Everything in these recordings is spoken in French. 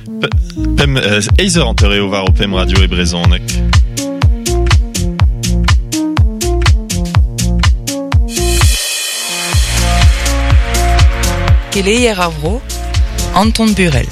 Pem Eizer antereo var o Pem Radio e brezonek. Keleier Avro, Anton Burel.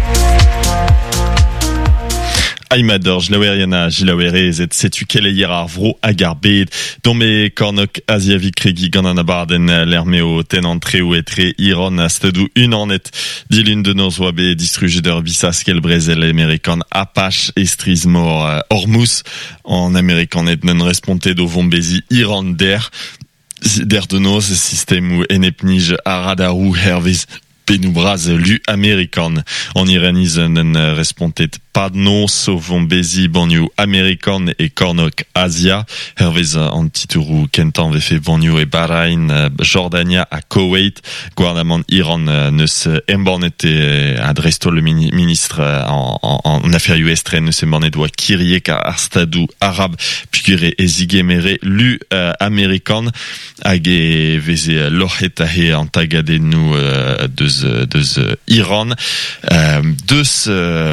Aimador, Jlaweriana, Jlawerezet, setu keleier Avro agarbed, dont me kornok asiavik regi gananabarden l'ermeo tenantreo etre Iran astedou unanet dilun de nos wabe distrugideur bisas kel brezel amerikan Apache estrizmor Hormuz en amerikan et non responté do vombezi Iran der de nos système ou enepnij aradarou hervez penubraz lu amerikan en iraniz nen respontet padno sovon bezi banyu amerikan et kornok asia hervez antituru kentan vefe banyu et Bahreïn Jordania à Koweït gouvernement Iran neus embornet adresto le ministre en affaires US neus embornet doit kiriek arstadou arabe pigure ezigemere lu amerikan hage veze lorhetahe antagadenu deus Iran deus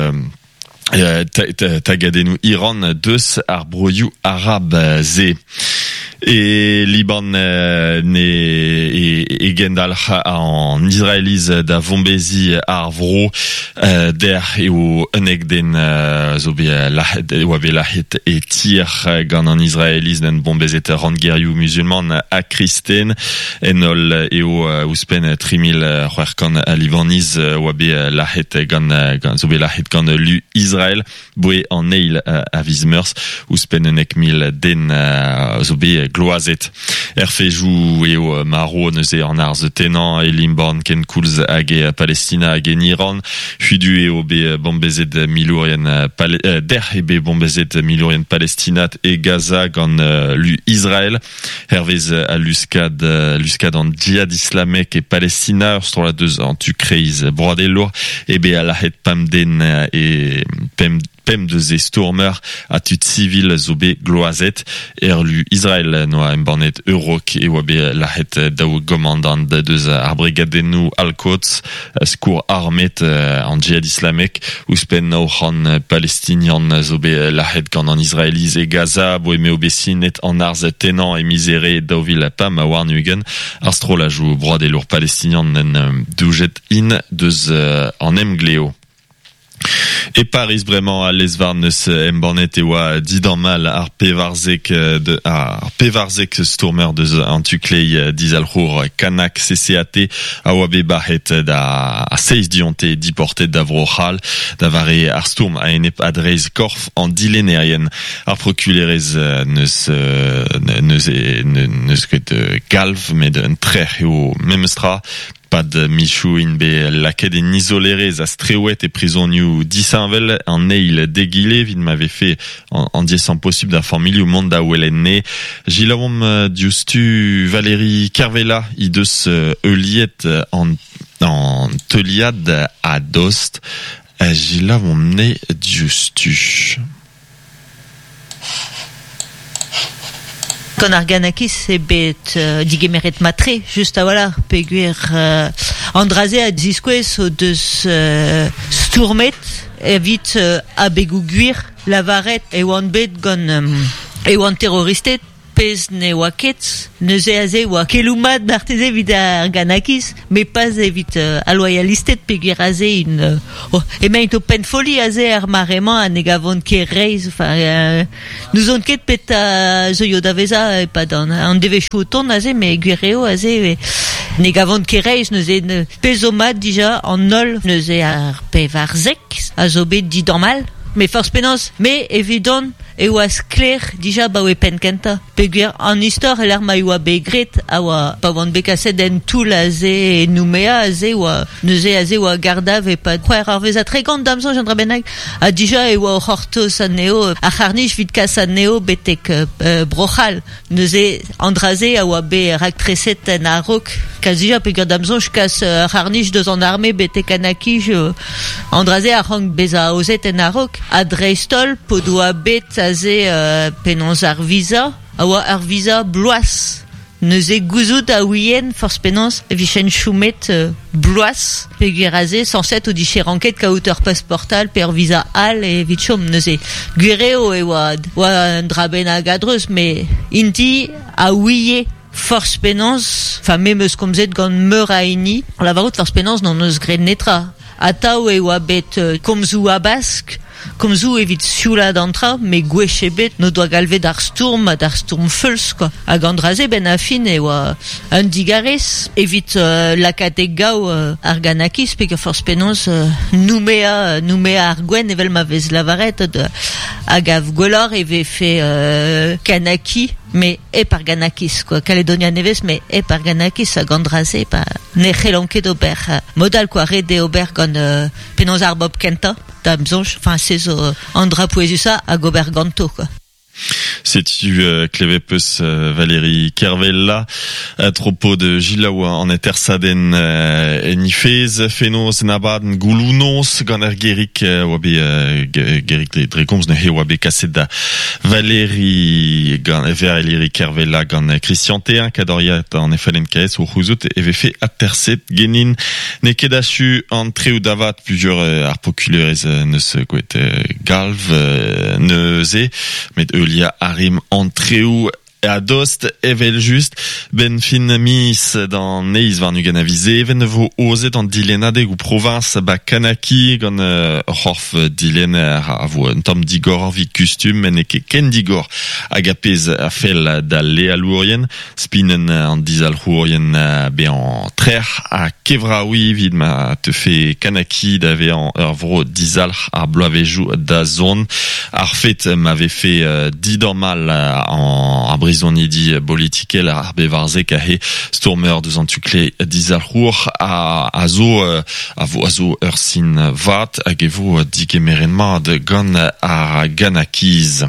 tagadenu Iran deus ar broioù arab ze et Liban ne gendal en israéliz da vombezi ar vro der eo unek den zobe wabe lahet et tir gant an israéliz den bombezet randgerioù musulman a kristen enol eo ouspen 3000 c'hwerkan a Libaniz wabe lahet gant zobe lahet gant lu Israël boe an eil a vizmeurs ouspen unek 1000 den zobe gloazet. Erfejou eo maro neuze an arz tenan e Limban ken koulz hag e Palestina hag en Iran. Fudu eo be bombezet milourien der e be bombezet milourien Palestinat e Gaza gant lu Israël. Hervez a luskad an djihad islamek e Palestina ur strola deus an tu kreiz broadellour e be a lahet pam den e pem de stormer a tut civil zobe gloazet lu Israël noa embornet eurok e wabe lahet daou gomandant deus ar brigadennou al-Quds skour armet an djihad islamek ouspen naoc'han palestinian zobe lahet gant an israeliz e Gaza boe me obesinet an arz tenan e mizere daouvil pam a warnugen ar strolajou broadellour palestinian nen doujet in deus an emgleo. Et Paris vraiment à l'esvar neus embornet e oa didan mal ar pevarzek stormer deus an tuklei dizalc'hour kanak CCAT a oa be bahet da a 6 dionte diportet da vrochal da vare ar storm a enep adreiz korf an dilenerien ar proculerez neus ket galv med un trer eo memestra pad michou in be laket en isolerez a strewet e prizonioù disanvel an eil degile vid m'avait fait en diez possible da familioù mont da ouelen ne jilavom diustu Valérie Carvela i deus euliet an teuliad a dost jilavom ne diustu. Quand Arganakis c'est bet digemeret matre juste à voilà peguer Andraze a disquez o deus stourmet evit a begouguir la varet e oan bet gant e oan terroristet pez ne oa ket neuze aze oa keloumad marteze vid Arganakis mais pas evit a loyalistet peguer aze in emaint o pen foli aze ar marement a negavon ket reiz nous on ket pet a zeuio daveza e pad an devechou ton aze mais guerreo aze negavon ket reiz neuze pez o mat dija an nol neuze ar pevarzek a zo bet didan mal mais force penance mais évident e oa skler dija ba oe pen kenta peguer an istor el ar ma oa begret a oa pa oan bekaset en toul aze noumea aze oa neuze aze oa gardav e pa c'hwer ar vez a tregant damson jandra benag a dija e oa c'hortos an neo a c'harnij vid kas an neo betek brochal neuze andraze a oa be raktreset en arok kas dija peguer damson kas c'harnij deus an arme betek anakij andraze a rank bez a ozet en arok a dreistol pod oa bet aze penons ar visa a oa ar visa bloaz neuze gouzout a ouien force penance vichen choumet bloas pegueraze sans set ou dicher enquête ka hauteur passeportal per visa al et vichom neuze guerreo e wa drabena gadreus mais inti a ouie force penance enfin même ce comme zet gant meur a ini la varout force penance non neus gren netra atao e wa bet komzou a basque comme zou evit siula d'entra mais gwechebet no doa galvet d'ar sturm feuls quoi a gandraze ben afin e oa un digares evit lakateg gao ar ganakis pe que force penos noumea ar gwen evel ma vez lavaret a gav golor eve fait kanaki mais e par ganakis quoi Calédonia neves mais e par ganakis a gandraze pa nechelonke d'ober modal quoi rede ober gant penos ar bob kenta d'amzonch enfin c'est Andra Poesusa à Goberganto quoi. C'est-tu Clévepus Valérie Kervella à propos de Gilawa en Etersaden Nifez Fenos Nabaden Goulounos Ganer Gerik Wabi Gerik Drecoms ne Wabi Casseda Valérie Kervella Gan Christian Théen Cadoria en Effelen KS ou Houzout et fait Aterset Genin Nekedachu Entre ou Davat plusieurs arpoculeurs ne se couette Galv Neuze mais Eulia Arim Entreou Adost evel just ben fin mis dans Neis var nu gana vize ven vo ozet an dilenadeg ou province ba kanaki gant horf dilener a vo un tom digor vi custum men eke ken digor agapez a fel da le alourien spinen an dizal hourien be an trer a kevraoui vid ma te fe kanaki d'ave an ur vro dizal a bloavejou da zone ar fet m'avait fait didormal en brisoni di politikel ar bevarze kahe stormer de zantukle dizalhour a zo ur sin vat hag evo digemerenma de gant ar ganakiz.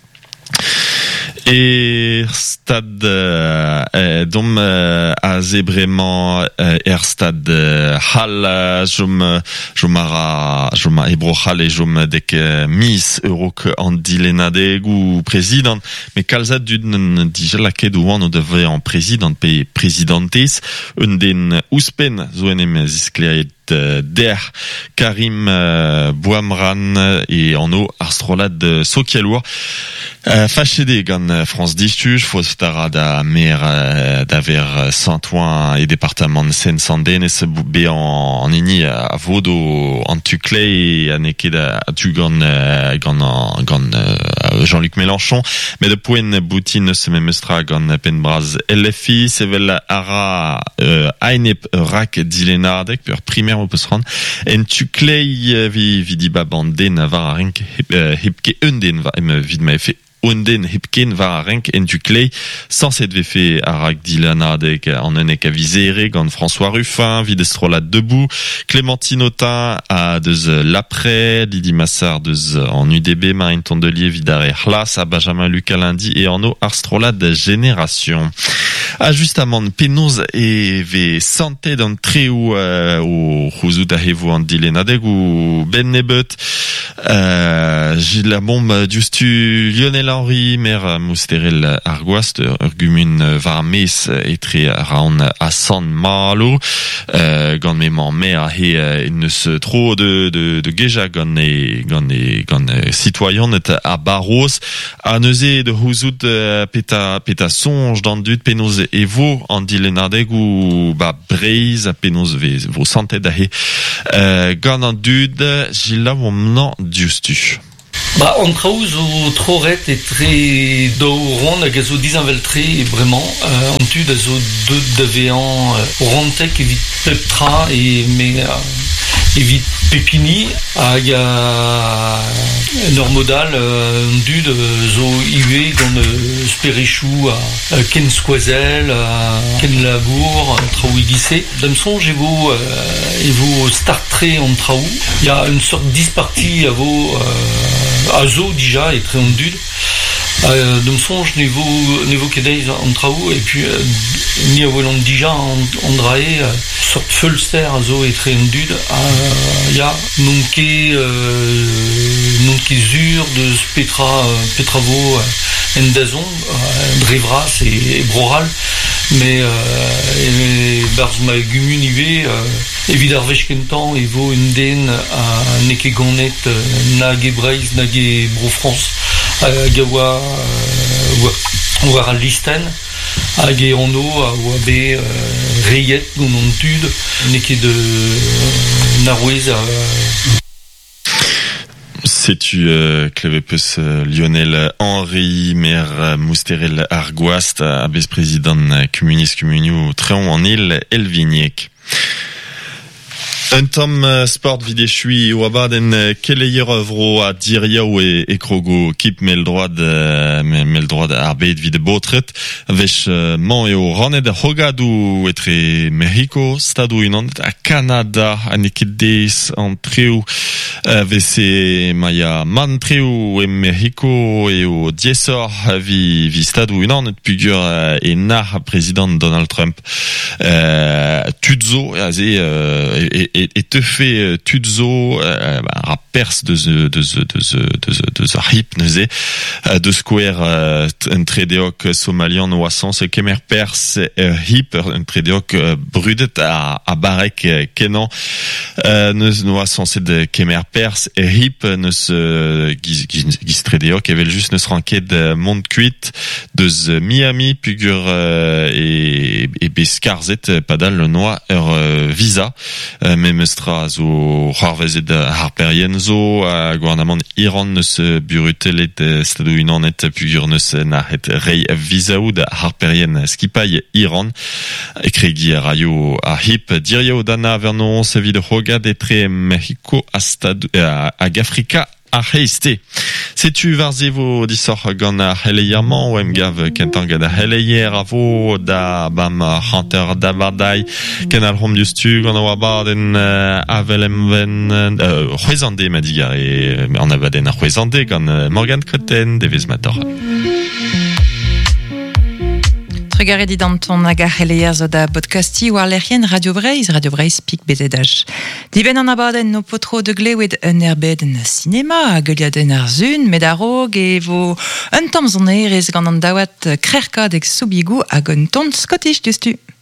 Et stad dom a zebrement stad hal jomara ebro hal et jom dek mis eurok an dilenadeg ou président mais kalzad d'une dijalaket ou an o devait en président pe présidentes un den ouspen zo enem ziskleet der Karim Bouamran et en eau astrolade de Sokialour fâchede gant France Distuge fostara da mer d'aver Saint-Ouen et département de Seine-Saint-Denis et se be en ini a vodo en tucle et a neket a tu gant Jean-Luc Mélenchon mais de poen boutine se memestra gant penbraz LFI sevel ara ainep rak dilenadek per primaire opusran en tucle vi di babanden var arenk hipke unden va vid ma fait Unden hipken var renk en du clay sans cette fait arak dilanadek en enek a visere gant François Ruffin videstrola debout Clémentine Autain a deus l'après Lydie Massard deus en UDB Marine Tondelier vidare hlas a Benjamin Lucas lundi et en eau arstrola de génération ajustement penaos e ve santé d'un treu au Houzout a hevo an dilenadeg ou ben nebet la bombe justu Lionel Henry mer mousterel argoast argumen var mes etre raon a san malo gant memant mer he ne se tro de geja gant citoyen a Barros a neuze de Houzout peta songe dans dut penaos evo an dilenadeg ou breiz a penaos vo santé da he gant an dud jila vomnan justu. On traouz o troret et très daouron hag a zo dizinveltre vraiment an tud a zo deud d'avean rontek evit peptra et evit pepini hag a normodal an dud zo iwe gant sperechou a ken skoazel ken labour traoù egisse d'amsonj evo startre an traoù il y a une sorte dispartie a vo a zo déjà et très ondud de me songe niveau kedeiz en traou et puis ni a volant déjà en drae sorte fulster a zo et très ondud ya nonke zur de petravo en dazon drevras et broral mais barz ma gumunive evit ar vechkentan evo un den a neke ganet nag e Breizh nag e Bro France hag a war a listan hag e anno a oa be reiet gant an tud neke de narouez a Sais-tu Clevepeus Lionel Henry maire Mousterel Argoast abes président communiste communio Tréon en île Elvignac. Un tom sport vidéchui ou abaden keleier œuvro a diriao e krogo kip mel droit arbeit vide botret vech man eo ranet hogadu etre Mexico stadu inant a Canada a nekedez an treu vese maia man treu e Mexico eo diesor vi stadu inant pugur e nar président Donald Trump tudzo et te fait tudzo a pers de hip neuze de square un tredeok somalian oasan se kemer pers hip un tredeok brudet a barek kenan neus oasan c'est de kemer pers hip neus giz tredeok evel just neus ranket mont kuit deus Miami pugur et beskarzet padal le noa visa memestra zo c'harvezet harperien zo a gouvernement Iran neus burutelet stadu inanet pugur neus nahet rei visaoud harperien skipay Iran ekregi a raio a hip dirio dana vernon sevid hogad etre Mexico a Gafrika a heiste. Sais-tu varzevo disor gant a heleiamant ou emgav kentangad a heleier avo da bam hunter da bardai kenal hom justu gant a wabaden avelemven c'hwezande ma digare an abaden a c'hwezande gant Morgan Cotten devez mator. Regardez dans ton agareleier zo da podcasti war lerien Radio Breizh pik bezedaj. Diben an abaden no potro de glewed un erbeden cinema a geuliaden ar zun med a rog e vo un tamm zon erez gant an daouat krerkad eg soubigou hag un ton Scottish justu.